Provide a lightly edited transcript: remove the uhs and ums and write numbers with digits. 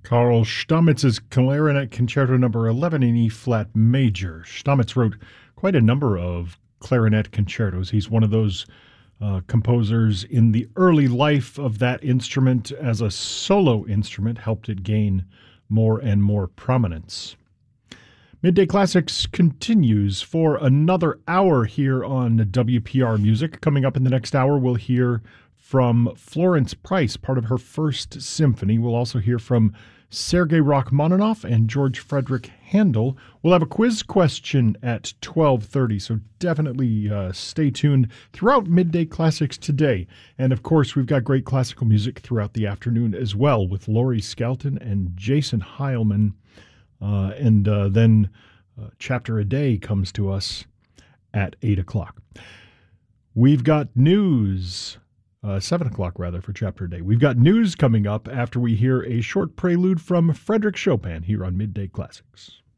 Karl Stammetz's Clarinet Concerto Number 11 in E-flat major. Stammetz wrote quite a number of clarinet concertos. He's one of those composers in the early life of that instrument as a solo instrument, helped it gain more and more prominence. Midday Classics continues for another hour here on WPR Music. Coming up in the next hour, we'll hear from Florence Price, part of her first symphony. We'll also hear from Sergei Rachmaninoff and George Frederick Handel. We'll have a quiz question at 12:30, so definitely stay tuned throughout Midday Classics today. And of course, we've got great classical music throughout the afternoon as well with Laurie Skelton and Jason Heilman. And then Chapter a Day comes to us at 8 o'clock. We've got news, 7 o'clock rather, for Chapter a Day. We've got news coming up after we hear a short prelude from Frédéric Chopin here on Midday Classics.